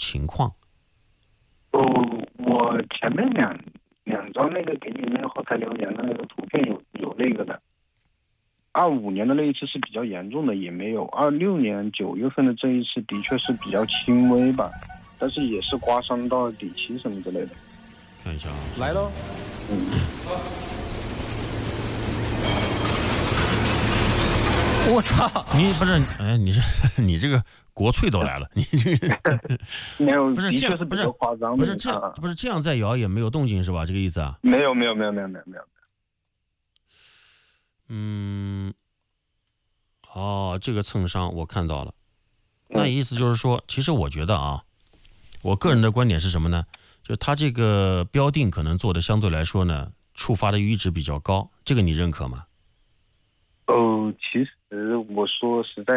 情况？ 我前面两张那个给你那个后台留言的那个图片有那个的。25年的那一次是比较严重的，也没有。26年9月份的这一次的确是比较轻微吧，但是也是刮伤到底漆什么之类的。 看一下啊， 来喽。我操！ 你不是哎，你这个国粹都来了，你这个没有， 不是这样， 是比较夸张的， 不是这样再摇也没有动静是吧？这个意思啊？ 没有。 这个蹭伤我看到了，那意思就是说，其实我觉得啊，我个人的观点是什么呢？就他这个标定可能做的相对来说呢，触发的阈值比较高，这个你认可吗？ 其实我说实在